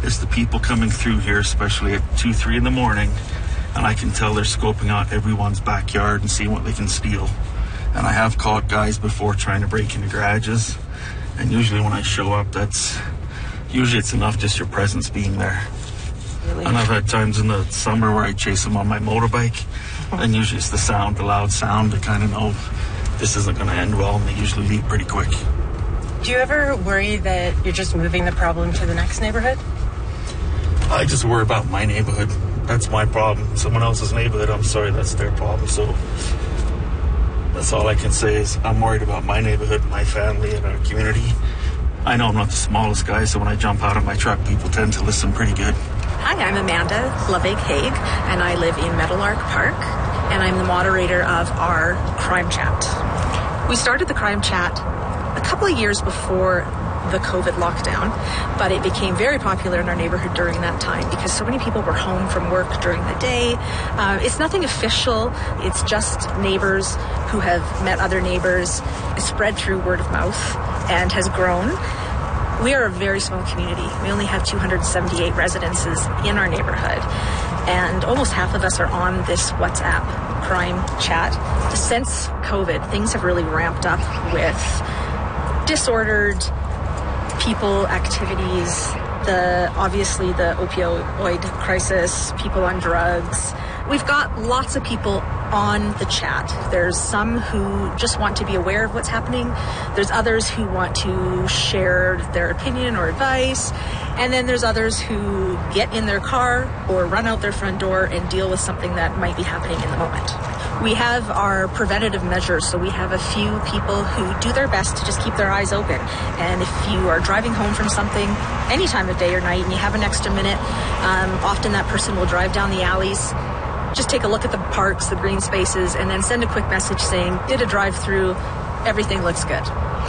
is the people coming through here, especially at 2, 3 in the morning, and I can tell they're scoping out everyone's backyard and seeing what they can steal. And I have caught guys before trying to break into garages, and usually when I show up, it's enough just your presence being there. Really? And I've had times in the summer where I chase them on my motorbike, and usually it's the loud sound to kind of know this isn't going to end well, and they usually leave pretty quick. Do you ever worry that you're just moving the problem to the next neighborhood? I just worry about my neighborhood. That's my problem. Someone else's neighborhood, I'm sorry, that's their problem. So that's all I can say is I'm worried about my neighborhood, my family, and our community. I know I'm not the smallest guy, so when I jump out of my truck, people tend to listen pretty good. Hi, I'm Amanda Lavig-Haig, and I live in Meadowlark Park, and I'm the moderator of our Crime Chat. We started the Crime Chat a couple of years before the COVID lockdown, but it became very popular in our neighborhood during that time because so many people were home from work during the day. It's nothing official. It's just neighbors who have met other neighbors. It's spread through word of mouth and has grown. We are a very small community. We only have 278 residences in our neighborhood, and almost half of us are on this WhatsApp Crime Chat. Since COVID, things have really ramped up with disordered people, activities, obviously the opioid crisis, people on drugs. We've got lots of people on the chat. There's some who just want to be aware of what's happening. There's others who want to share their opinion or advice. And then there's others who get in their car or run out their front door and deal with something that might be happening in the moment. We have our preventative measures, so we have a few people who do their best to just keep their eyes open. And if you are driving home from something any time of day or night and you have an extra minute, often that person will drive down the alleys, just take a look at the parks, the green spaces, and then send a quick message saying, did a drive-through, everything looks good.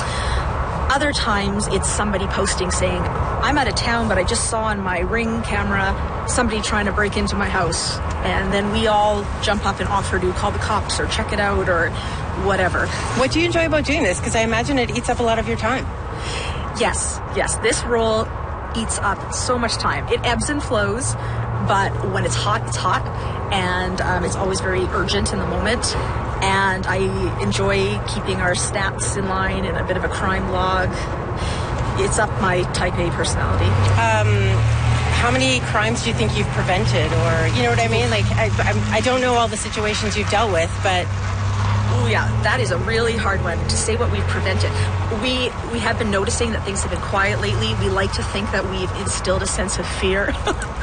Other times it's somebody posting saying, I'm out of town, but I just saw on my Ring camera somebody trying to break into my house. And then we all jump up and offer to call the cops or check it out or whatever. What do you enjoy about doing this? Because I imagine it eats up a lot of your time. Yes. This role eats up so much time. It ebbs and flows, but when it's hot, it's hot. And it's always very urgent in the moment. And I enjoy keeping our stats in line and a bit of a crime log. It's up my type A personality. How many crimes do you think you've prevented? Or, you know what I mean? Like, I don't know all the situations you've dealt with, but... Oh, yeah, that is a really hard one to say what we've prevented. We have been noticing that things have been quiet lately. We like to think that we've instilled a sense of fear.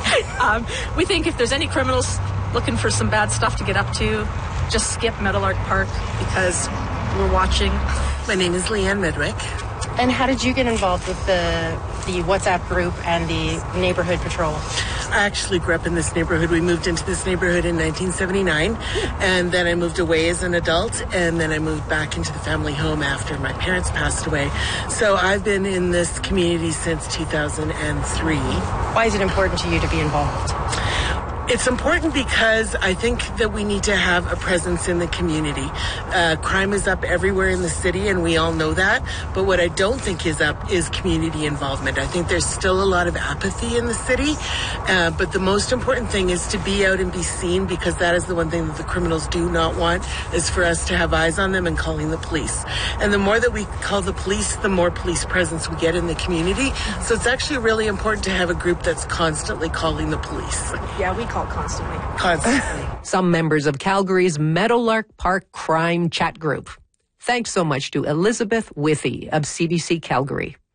We think if there's any criminals looking for some bad stuff to get up to, just skip Meadowlark Park because we're watching. My name is Leanne Midwick. And how did you get involved with the WhatsApp group and the neighborhood patrol? I actually grew up in this neighborhood. We moved into this neighborhood in 1979, and then I moved away as an adult, and then I moved back into the family home after my parents passed away. So I've been in this community since 2003. Why is it important to you to be involved? It's important because I think that we need to have a presence in the community. Crime is up everywhere in the city, and we all know that. But what I don't think is up is community involvement. I think there's still a lot of apathy in the city. But the most important thing is to be out and be seen, because that is the one thing that the criminals do not want, is for us to have eyes on them and calling the police. And the more that we call the police, the more police presence we get in the community. So it's actually really important to have a group that's constantly calling the police. Yeah, we call constantly. Some members of Calgary's Meadowlark Park Crime Chat Group. Thanks so much to Elizabeth Withy of CBC Calgary.